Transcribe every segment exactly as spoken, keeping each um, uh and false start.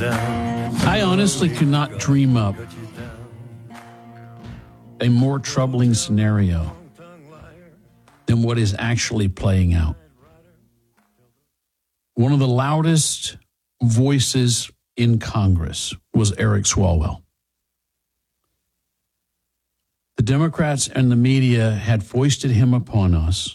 I honestly could not dream up a more troubling scenario than what is actually playing out. One of the loudest voices in Congress was Eric Swalwell. The Democrats and the media had foisted him upon us.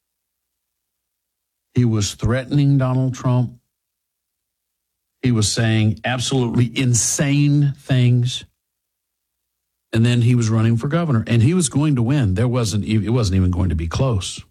He was threatening Donald Trump. He was saying absolutely insane things. And then he was running for governor, and he was going to win. There wasn't, it wasn't even going to be close.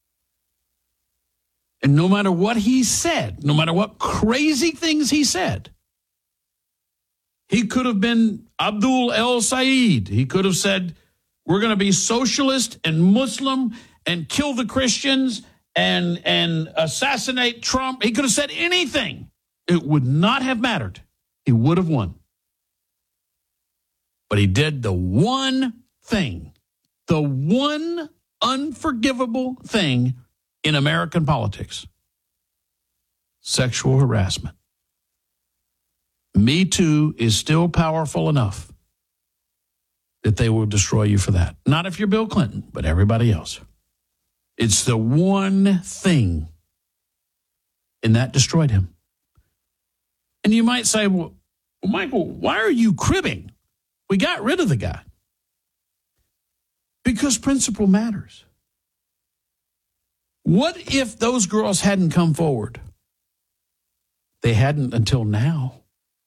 And no matter what he said, no matter what crazy things he said, he could have been Abdul El Sayed. He could have said, we're going to be socialist and Muslim and kill the Christians and, and assassinate Trump. He could have said anything. It would not have mattered. He would have won. But he did the one thing, the one unforgivable thing in American politics: sexual harassment. Me Too is still powerful enough that they will destroy you for that. Not if you're Bill Clinton, but everybody else. It's the one thing, and that destroyed him. And you might say, well, well, Michael, why are you cribbing? We got rid of the guy. Because principle matters. What if those girls hadn't come forward? They hadn't until now.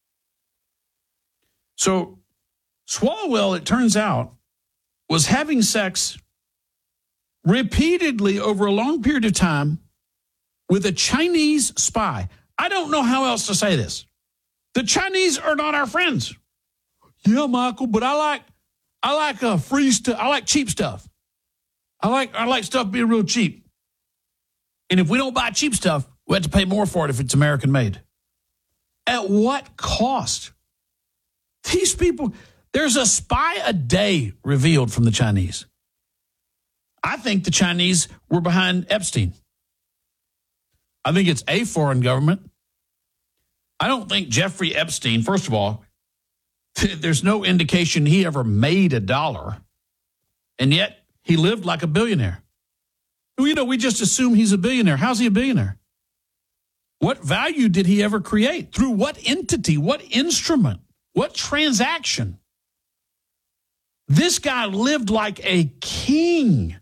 So Swalwell, it turns out, was having sex repeatedly over a long period of time with a Chinese spy. I don't know how else to say this. The Chinese are not our friends. Yeah, Michael, but I like I like uh, free stuff. I like cheap stuff. I like I like stuff being real cheap. And if we don't buy cheap stuff, we have to pay more for it if it's American made. At what cost? These people, there's a spy a day revealed from the Chinese. I think the Chinese were behind Epstein. I think it's a foreign government. I don't think Jeffrey Epstein, first of all, there's no indication he ever made a dollar, and yet he lived like a billionaire. You know, we just assume he's a billionaire. How's he a billionaire? What value did he ever create? Through what entity? What instrument? What transaction? This guy lived like a king.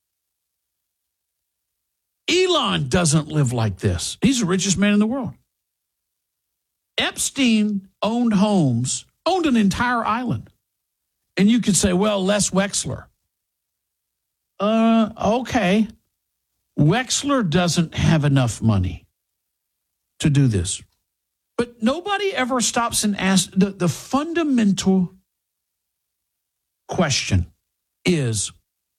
Elon doesn't live like this. He's the richest man in the world. Epstein owned homes, owned an entire island. And you could say, well, Les Wexler. Uh, okay. Wexler doesn't have enough money to do this. But nobody ever stops and asks. The, the fundamental question is,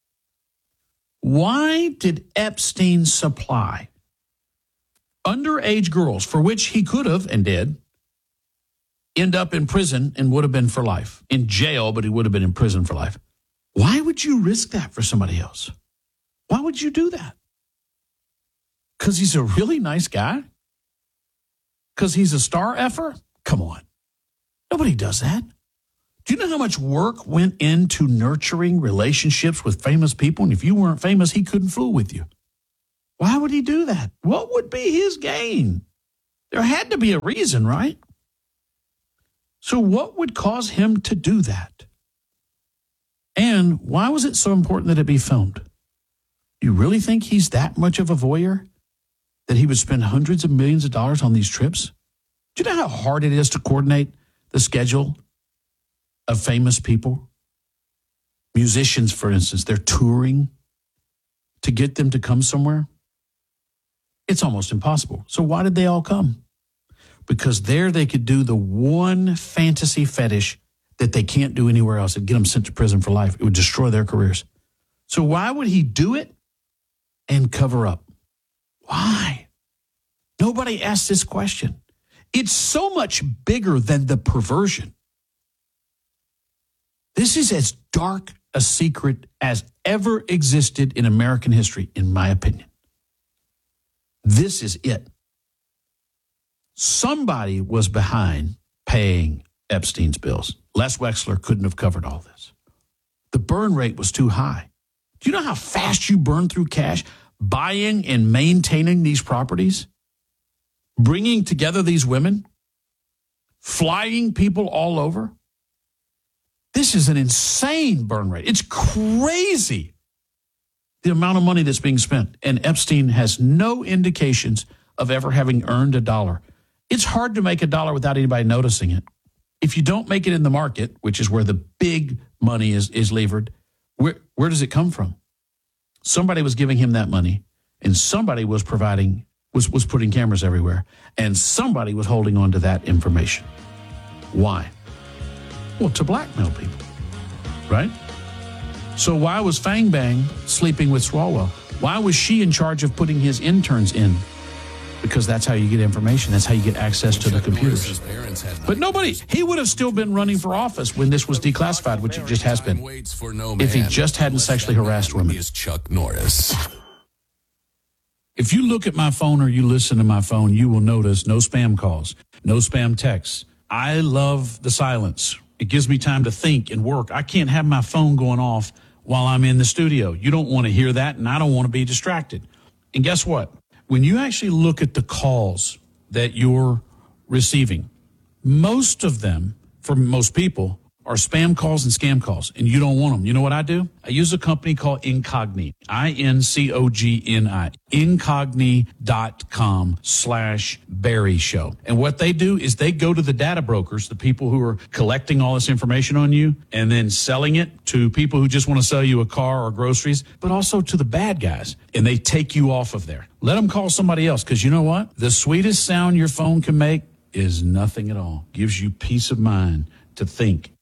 why did Epstein supply underage girls, for which he could have and did, end up in prison and would have been for life? In jail, but he would have been in prison for life. Why would you risk that for somebody else? Why would you do that? Because he's a really nice guy? Because he's a star effer? Come on. Nobody does that. Do you know how much work went into nurturing relationships with famous people? And if you weren't famous, he couldn't fool with you. Why would he do that? What would be his gain? There had to be a reason, right? So what would cause him to do that? And why was it so important that it be filmed? You really think he's that much of a voyeur that he would spend hundreds of millions of dollars on these trips? Do you know how hard it is to coordinate the schedule of famous people? Musicians, for instance, they're touring to get them to come somewhere. It's almost impossible. So why did they all come? Because there they could do the one fantasy fetish that they can't do anywhere else. It'd get them sent to prison for life. It would destroy their careers. So why would he do it and cover up? Why? Nobody asked this question. It's so much bigger than the perversion. This is as dark a secret as ever existed in American history, in my opinion. This is it. Somebody was behind paying Epstein's bills. Les Wexler couldn't have covered all this. The burn rate was too high. Do you know how fast you burn through cash buying and maintaining these properties? Bringing together these women? Flying people all over? This is an insane burn rate. It's crazy, the amount of money that's being spent. And Epstein has no indications of ever having earned a dollar. It's hard to make a dollar without anybody noticing it. If you don't make it in the market, which is where the big money is, is levered, where, where does it come from? Somebody was giving him that money, and somebody was providing, was, was putting cameras everywhere, and somebody was holding on to that information. Why? Well, to blackmail people, right? So why was Fang Bang sleeping with Swalwell? Why was she in charge of putting his interns in? Because that's how you get information. That's how you get access to the computers. But nobody, he would have still been running for office when this was declassified, which it just has been, if he just hadn't sexually harassed women. Is Chuck Norris. If you look at my phone or you listen to my phone, you will notice no spam calls, no spam texts. I love the silence. It gives me time to think and work. I can't have my phone going off while I'm in the studio. You don't want to hear that, and I don't want to be distracted. And guess what? When you actually look at the calls that you're receiving, most of them, for most people, are spam calls and scam calls, and you don't want them. You know what I do? I use a company called Incogni, I N C O G N I, incogni.com slash Barry Show. And what they do is they go to the data brokers, the people who are collecting all this information on you, and then selling it to people who just want to sell you a car or groceries, but also to the bad guys, and they take you off of there. Let them call somebody else, because you know what? The sweetest sound your phone can make is nothing at all. Gives you peace of mind to think.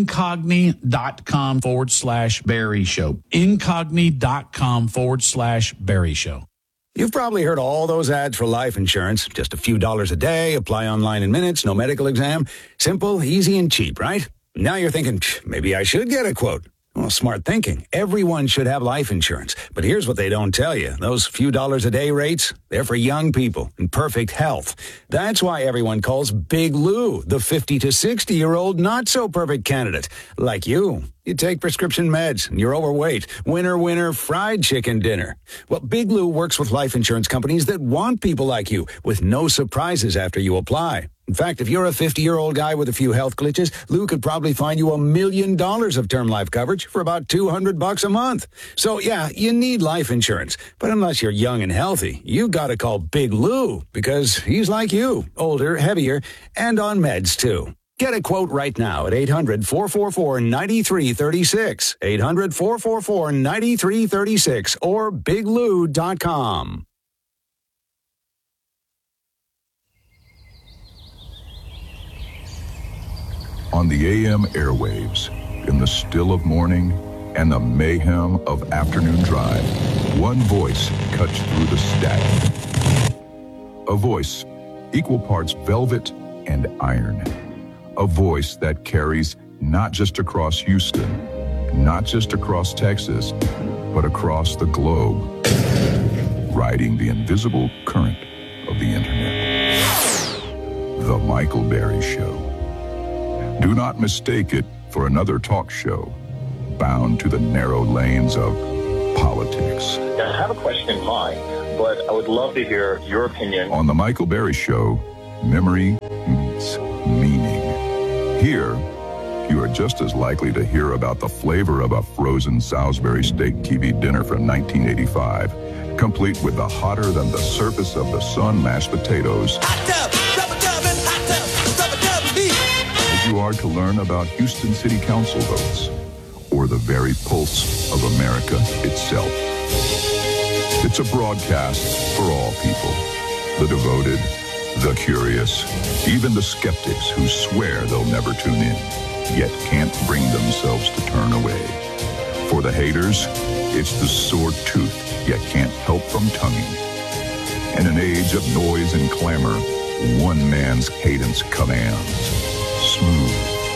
Incogni.com forward slash Barry Show. Incogni.com forward slash Barry Show. You've probably heard all those ads for life insurance. Just a few dollars a day, apply online in minutes, no medical exam. Simple, easy, and cheap, right? Now you're thinking, maybe I should get a quote. Well, smart thinking. Everyone should have life insurance. But here's what they don't tell you. Those few dollars a day rates, they're for young people in perfect health. That's why everyone calls Big Lou the fifty to sixty-year-old not-so-perfect candidate. Like you. You take prescription meds, and you're overweight. Winner, winner, fried chicken dinner. Well, Big Lou works with life insurance companies that want people like you, with no surprises after you apply. In fact, if you're a fifty-year-old guy with a few health glitches, Lou could probably find you a million dollars of term life coverage for about two hundred bucks a month. So, yeah, you need life insurance. But unless you're young and healthy, you gotta call Big Lou, because he's like you, older, heavier, and on meds, too. Get a quote right now at eight hundred, four four four, nine three three six, eight hundred, four four four, nine three three six, or big lou dot com. On the A M airwaves, in the still of morning and the mayhem of afternoon drive, one voice cuts through the static. A voice, equal parts velvet and iron. A voice that carries not just across Houston, not just across Texas, but across the globe, riding the invisible current of the internet. The Michael Barry Show. Do not mistake it for another talk show bound to the narrow lanes of politics. I have a question in mind, but I would love to hear your opinion. On The Michael Barry Show, memory meets meaning. Here, you are just as likely to hear about the flavor of a frozen Salisbury steak T V dinner from nineteen eighty-five, complete with the hotter than the surface of the sun mashed potatoes, Hot tub, rubber dub, and hot tub, rubber dub beef. as you are to learn about Houston City Council votes, or the very pulse of America itself. It's a broadcast for all people, the devoted, the curious, even the skeptics who swear they'll never tune in, yet can't bring themselves to turn away. For the haters, it's the sore tooth, yet can't help from tonguing. In an age of noise and clamor, one man's cadence commands. Smooth,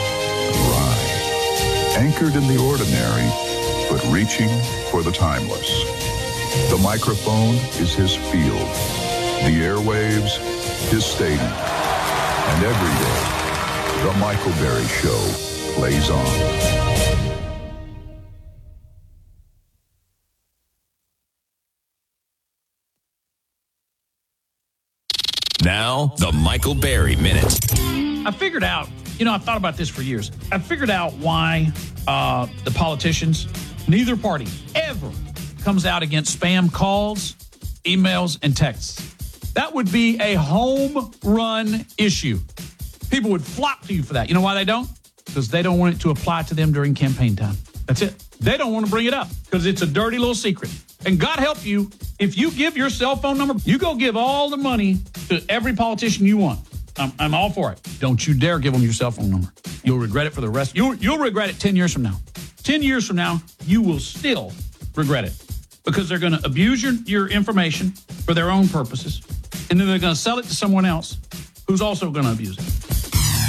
dry, anchored in the ordinary, but reaching for the timeless. The microphone is his field. The airwaves, his stadium. And every day, The Michael Berry Show plays on. Now, the Michael Berry Minute. I figured out, you know, I've thought about this for years. I figured out why uh, the politicians, neither party ever comes out against spam calls, emails, and texts. That would be a home run issue. People would flock to you for that. You know why they don't? Because they don't want it to apply to them during campaign time. That's it. They don't want to bring it up because it's a dirty little secret. And God help you, if you give your cell phone number, you go give all the money to every politician you want. I'm, I'm all for it. Don't you dare give them your cell phone number. You'll regret it for the rest. You'll, you'll regret it ten years from now. ten years from now, you will still regret it because they're going to abuse your, your information for their own purposes. And then they're going to sell it to someone else who's also going to abuse it.